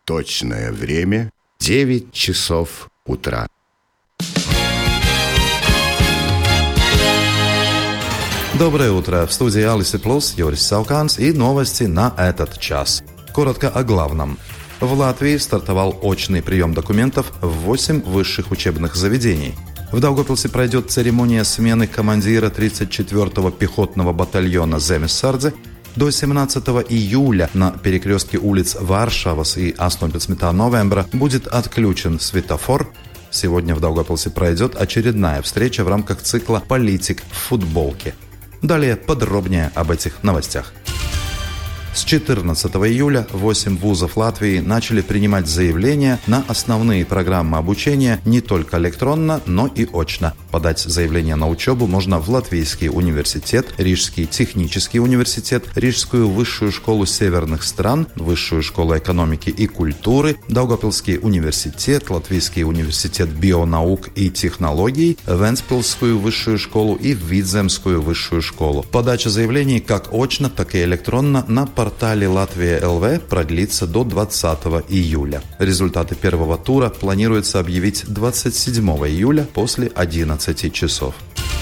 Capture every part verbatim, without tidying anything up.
Точное время – девять часов утра. Доброе утро. В студии Алис Плюс, Юрис Сауканс и новости на этот час. Коротко о главном. В Латвии стартовал очный прием документов в восемь высших учебных заведений. В Даугавпилсе пройдет церемония смены командира тридцать четвёртого пехотного батальона Земесардзе. До семнадцатого июля на перекрестке улиц Варшавас и аstoņpadsmitā novembra будет отключен светофор. Сегодня в Даугавпилсе пройдет очередная встреча в рамках цикла «Политик в футболке». Далее подробнее об этих новостях. С четырнадцатого июля восемь вузов Латвии начали принимать заявления на основные программы обучения не только электронно, но и очно. Подать заявление на учебу можно в Латвийский университет, Рижский технический университет, Рижскую высшую школу северных стран, Высшую школу экономики и культуры, Даугавпилский университет, Латвийский университет бионаук и технологий, Вентспилсскую высшую школу и Видземскую высшую школу. Подача заявлений как очно, так и электронно на портале Латвия точка эл ви продлится до двадцатого июля. Результаты первого тура планируется объявить двадцать седьмого июля после одиннадцати часов.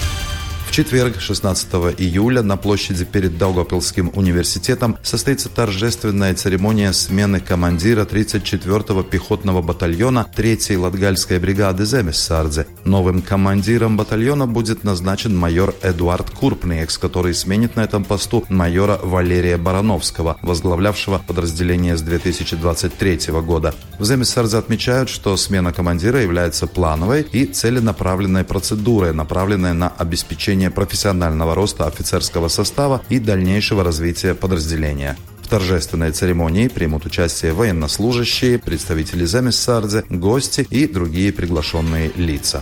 В четверг, шестнадцатого июля, на площади перед Даугавпилским университетом состоится торжественная церемония смены командира тридцать четвёртого пехотного батальона третьей латгальской бригады Земесардзе. Новым командиром батальона будет назначен майор Эдуард Курпниекс, который сменит на этом посту майора Валерия Барановского, возглавлявшего подразделение с две тысячи двадцать третьего года. В Земесардзе отмечают, что смена командира является плановой и целенаправленной процедурой, направленной на обеспечение профессионального роста офицерского состава и дальнейшего развития подразделения. В торжественной церемонии примут участие военнослужащие, представители Земесардзе, гости и другие приглашенные лица.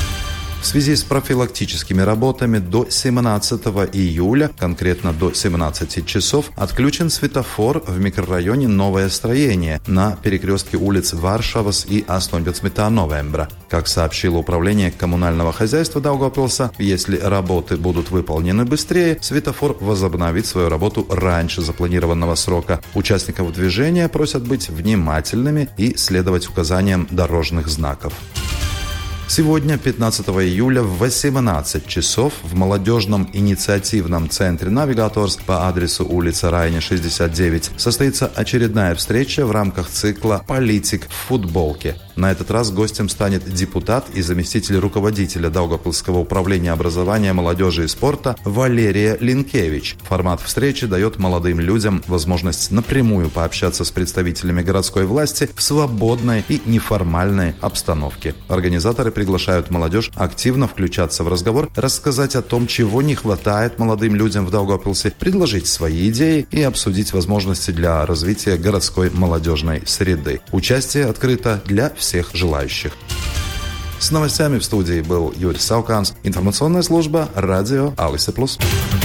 В связи с профилактическими работами до семнадцатого июля, конкретно до семнадцати часов, отключен светофор в микрорайоне Новое Строение на перекрестке улиц Варшавас и аstoņpadsmitā novembra. Как сообщило управление коммунального хозяйства Даугавпилса, если работы будут выполнены быстрее, светофор возобновит свою работу раньше запланированного срока. Участников движения просят быть внимательными и следовать указаниям дорожных знаков. Сегодня, пятнадцатого июля, в восемнадцать часов в молодежном инициативном центре «Навигаторс» по адресу улица Райне, шестьдесят девять, состоится очередная встреча в рамках цикла «Политик в футболке». На этот раз гостем станет депутат и заместитель руководителя Даугавпилского управления образования, молодежи и спорта Валерия Линкевич. Формат встречи дает молодым людям возможность напрямую пообщаться с представителями городской власти в свободной и неформальной обстановке. Организаторы приглашают молодежь активно включаться в разговор, рассказать о том, чего не хватает молодым людям в Даугавпилсе, предложить свои идеи и обсудить возможности для развития городской молодежной среды. Участие открыто для всех желающих. С новостями в студии был Юрис Сауканс. Информационная служба радио Алис Плюс.